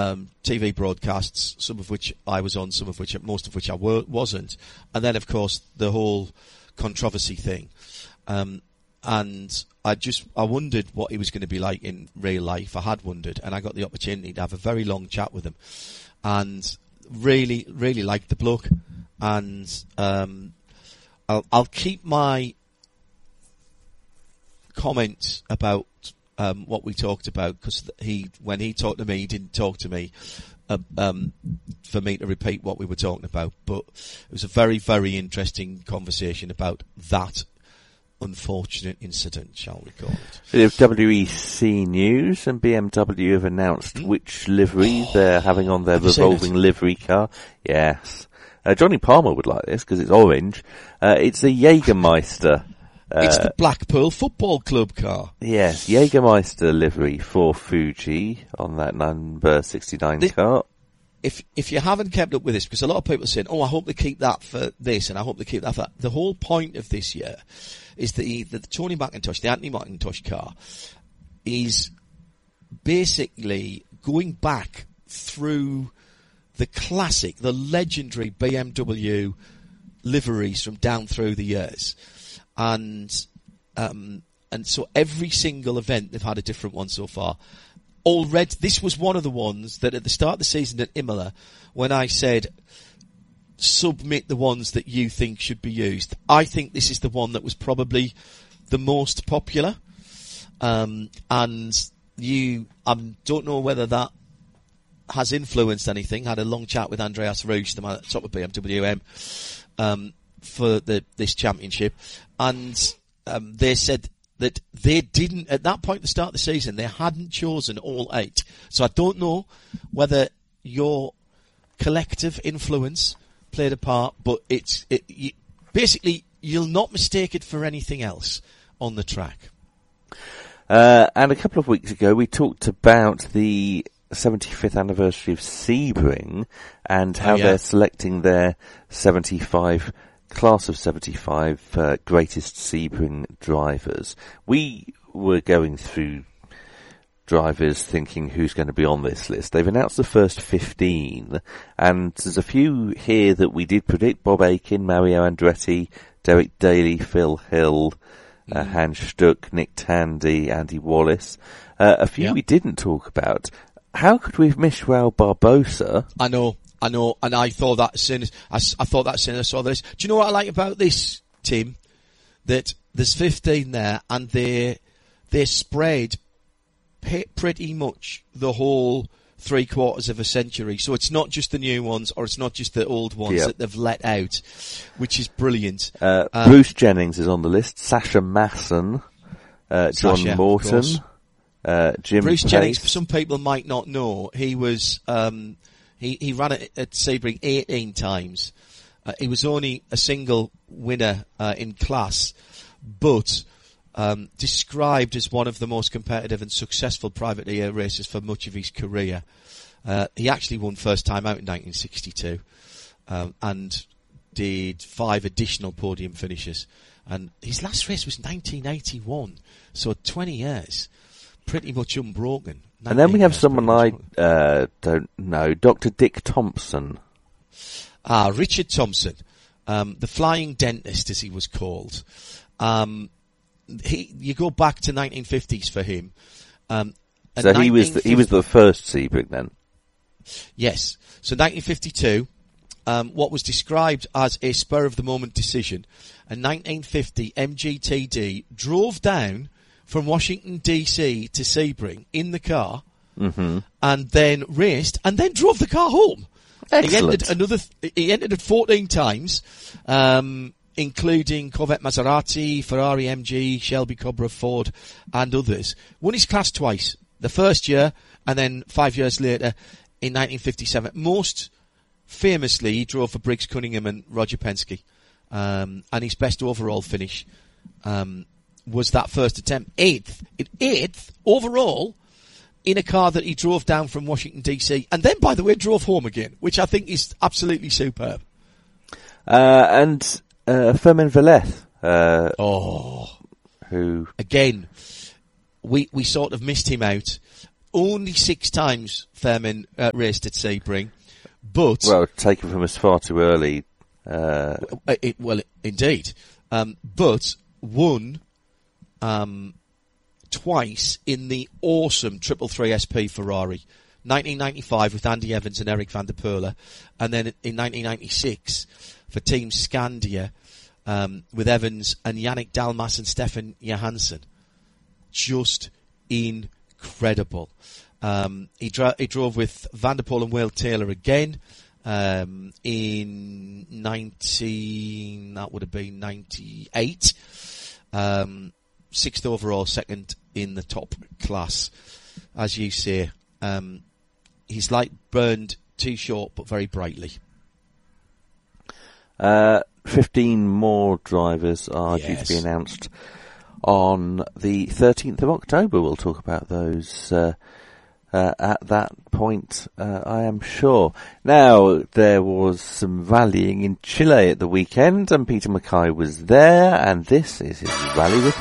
TV broadcasts, some of which I was on, most of which I wasn't, and then of course the whole controversy thing. And I wondered what he was going to be like in real life. I had wondered, and I got the opportunity to have a very long chat with him, and really, really liked the bloke. And I'll keep my comments about what we talked about, because when he talked to me, he didn't talk to me for me to repeat what we were talking about. But it was a very, very interesting conversation about that unfortunate incident, shall we call it. Bit of WEC news, and BMW have announced which livery they're having on their revolving livery car. Yes. Johnny Palmer would like this because it's orange. It's a Jägermeister. It's the Blackpool Football Club car. Yes, Jägermeister livery for Fuji on that number 69 car. If you haven't kept up with this, because a lot of people are saying, I hope they keep that for this, and I hope they keep that for that. The whole point of this year is the Tony McIntosh, the Anthony McIntosh car, is basically going back through the classic, the legendary BMW liveries from down through the years. And so every single event, they've had a different one so far. Already, this was one of the ones that at the start of the season at Imola, when I said, submit the ones that you think should be used, I think this is the one that was probably the most popular. And I don't know whether that has influenced anything. I had a long chat with Andreas Roost, the man at the top of BMW M, for this championship, and they said that they didn't, at that point at the start of the season, they hadn't chosen all 8. So I don't know whether your collective influence played a part, but basically you'll not mistake it for anything else on the track. And a couple of weeks ago we talked about the 75th anniversary of Sebring and how they're selecting their class of 75 greatest Sebring drivers. We were going through drivers thinking who's going to be on this list. They've announced the first 15, and there's a few here that we did predict: Bob Aikin, Mario Andretti, Derek Daly, Phil Hill, Hans Stuck, Nick Tandy, Andy Wallace. A few we didn't talk about. How could we have missed Raul Barbosa? I know, and I thought that as soon as I saw this. Do you know what I like about this, Tim? That there's 15 there, and they're spread pretty much the whole 3/4 of a century. So it's not just the new ones, or it's not just the old ones that they've let out, which is brilliant. Bruce Jennings is on the list. Sasha Masson, John Morton, Jim Bruce Pace. Jennings, some people might not know, he was he ran it at Sebring 18 times. He was only a single winner in class, but described as one of the most competitive and successful privately air racers for much of his career. He actually won first time out in 1962 and did 5 additional podium finishes. And his last race was 1981, so 20 years. Pretty much unbroken. And then we have someone I don't know, Dr. Dick Thompson. Richard Thompson, the Flying Dentist, as he was called. You go back to 1950s for him. So he was the first Sebring then? Yes. So 1952, what was described as a spur-of-the-moment decision. In 1950, MGTD drove down from Washington, D.C. to Sebring in the car, and then raced, and then drove the car home. Excellent. He entered it 14 times, including Corvette Maserati, Ferrari MG, Shelby Cobra, Ford, and others. Won his class twice. The first year, and then 5 years later, in 1957. Most famously, he drove for Briggs Cunningham and Roger Penske, and his best overall finish was that first attempt. 8th overall in a car that he drove down from Washington, D.C. and then, by the way, drove home again, which I think is absolutely superb. And Firmin Velez. Who... Again, we sort of missed him out. only 6 times Fairman raced at Sebring, but well, taken from us far too early. Indeed, but won twice in the awesome 333 SP Ferrari. 1995 with Andy Evans and Eric van der Poel, and then in 1996 for Team Scandia with Evans and Yannick Dalmas and Stefan Johansson. Just incredible. He drove with Van der Poel and Will Taylor again in 98. 6th overall, 2nd in the top class. As you say, his light burned too short but very brightly. 15 more drivers are due to be announced on the 13th of October. We'll talk about those at that point, I am sure. Now, there was some rallying in Chile at the weekend, and Peter Mackay was there, and this is his rally report.